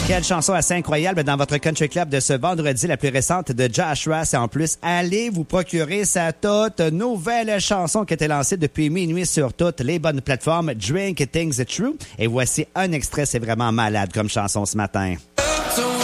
Quelle chanson assez incroyable dans votre country club de ce vendredi, la plus récente de Josh Ross. Et en plus, allez vous procurer sa toute nouvelle chanson qui a été lancée depuis minuit sur toutes les bonnes plateformes, Drink Things True. Et voici un extrait, c'est vraiment malade comme chanson ce matin.